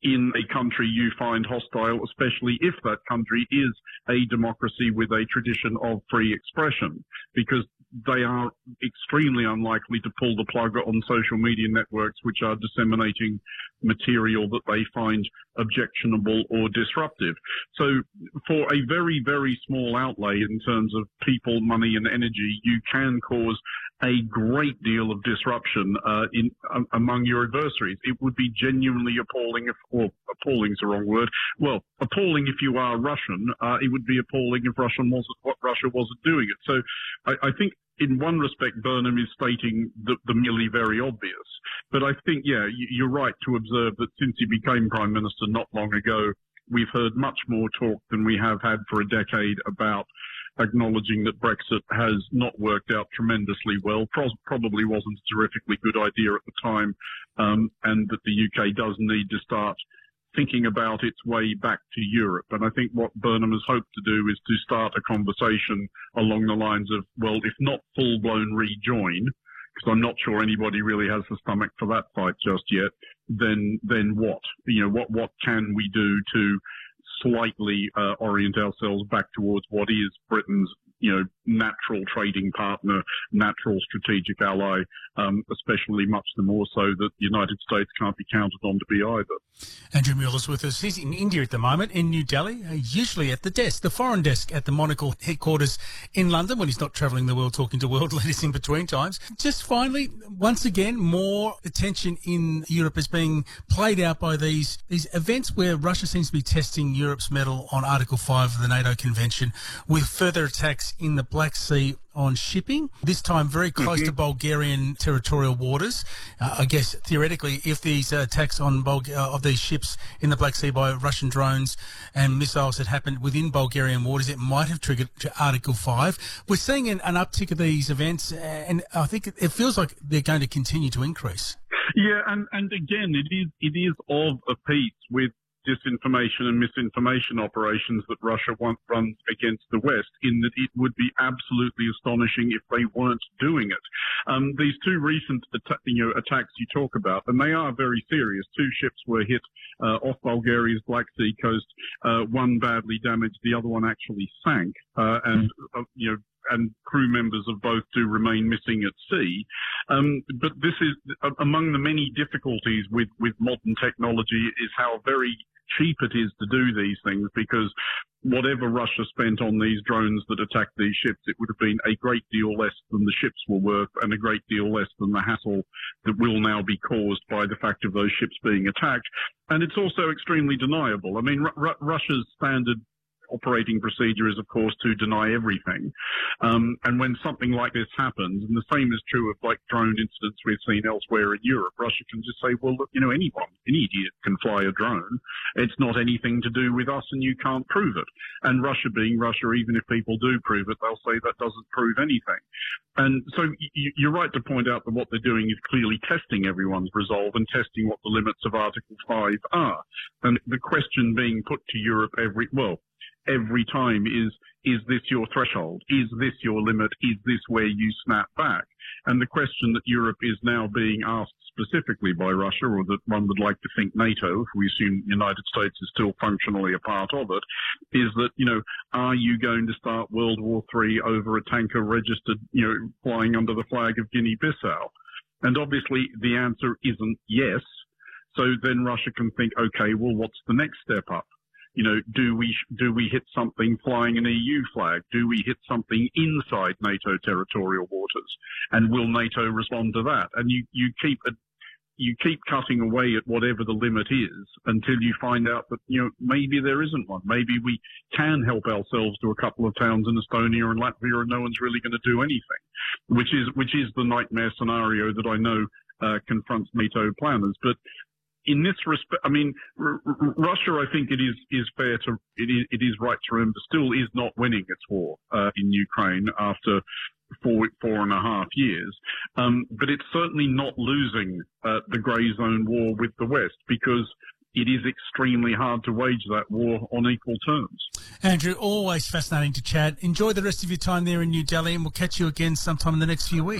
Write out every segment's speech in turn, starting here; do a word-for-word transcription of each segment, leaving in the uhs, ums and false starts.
in a country you find hostile, especially if that country is a democracy with a tradition of free expression, because they are extremely unlikely to pull the plug on social media networks which are disseminating material that they find objectionable or disruptive. So for a very, very small outlay in terms of people, money and energy, you can cause a great deal of disruption uh, in um, among your adversaries. It would be genuinely appalling, if, or appalling is the wrong word. Well, appalling if you are Russian. Uh, it would be appalling if Russia wasn't what Russia wasn't doing it. So I, I think in one respect, Burnham is stating the, the merely very obvious. But I think, yeah, you're right to observe that since he became Prime Minister not long ago, we've heard much more talk than we have had for a decade about acknowledging that Brexit has not worked out tremendously well, Pro- probably wasn't a terrifically good idea at the time, um, and that the U K does need to start thinking about its way back to Europe. And I think what Burnham has hoped to do is to start a conversation along the lines of, well, if not full-blown rejoin, because I'm not sure anybody really has the stomach for that fight just yet, then then what? You know, what, what can we do to slightly uh, orient ourselves back towards what is Britain's, you know, natural trading partner, natural strategic ally, um, especially much the more so that the United States can't be counted on to be either. Andrew Mueller's with us. He's in India at the moment, in New Delhi, uh, usually at the desk, the foreign desk at the Monocle headquarters in London when he's not travelling the world talking to world leaders in between times. Just finally, once again, more attention in Europe is being played out by these, these events where Russia seems to be testing Europe's mettle on Article five of the NATO Convention with further attacks in the Black Sea on shipping, this time very close mm-hmm. to Bulgarian territorial waters. Uh, I guess theoretically, if these uh, attacks on Bulg- uh, of these ships in the Black Sea by Russian drones and missiles had happened within Bulgarian waters, it might have triggered Article five. We're seeing an, an uptick of these events, and I think it feels like they're going to continue to increase. Yeah, and, and again, it is it is of a piece with disinformation and misinformation operations that Russia want, runs against the West, in that it would be absolutely astonishing if they weren't doing it. Um, these two recent atta- you know, attacks you talk about, and they are very serious. Two ships were hit uh, off Bulgaria's Black Sea coast. Uh, one badly damaged, the other one actually sank, uh, and uh, you know. and crew members of both do remain missing at sea. Um, but this is uh, among the many difficulties with, with modern technology is how very cheap it is to do these things, because whatever Russia spent on these drones that attacked these ships, it would have been a great deal less than the ships were worth and a great deal less than the hassle that will now be caused by the fact of those ships being attacked. And it's also extremely deniable. I mean, R- R- Russia's standard operating procedure is, of course, to deny everything. Um, and when something like this happens, and the same is true of like drone incidents we've seen elsewhere in Europe, Russia can just say, well, look, you know, anyone, any idiot can fly a drone. It's not anything to do with us and you can't prove it. And Russia being Russia, even if people do prove it, they'll say that doesn't prove anything. And so y- you're right to point out that what they're doing is clearly testing everyone's resolve and testing what the limits of Article five are. And the question being put to Europe every, well, every time is, is this your threshold? Is this your limit? Is this where you snap back? And the question that Europe is now being asked specifically by Russia, or that one would like to think NATO, if we assume the United States is still functionally a part of it, is that, you know, are you going to start World War Three over a tanker registered, you know, flying under the flag of Guinea-Bissau? And obviously the answer isn't yes. So then Russia can think, okay, well, what's the next step up? You know, do we do we hit something flying an E U flag? Do we hit something inside NATO territorial waters? And will NATO respond to that? And you, you keep a, you keep cutting away at whatever the limit is until you find out that, you know, maybe there isn't one. Maybe we can help ourselves to a couple of towns in Estonia and Latvia and no one's really going to do anything, which is which is the nightmare scenario that I know uh, confronts NATO planners. But in this respect, I mean, R- R- Russia, I think it is, is fair to, it is, it is right to remember, still is not winning its war uh, in Ukraine after four, four and a half years. Um, but it's certainly not losing uh, the grey zone war with the West, because it is extremely hard to wage that war on equal terms. Andrew, always fascinating to chat. Enjoy the rest of your time there in New Delhi, and we'll catch you again sometime in the next few weeks.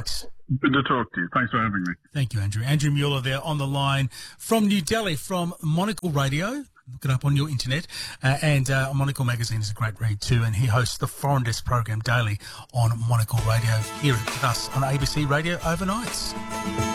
Good to talk to you. Thanks for having me. Thank you, Andrew. Andrew Mueller there on the line from New Delhi, from Monocle Radio. Look it up on your internet. Uh, and uh, Monocle Magazine is a great read too. And he hosts the Foreign Desk program daily on Monocle Radio here with us on A B C Radio overnights.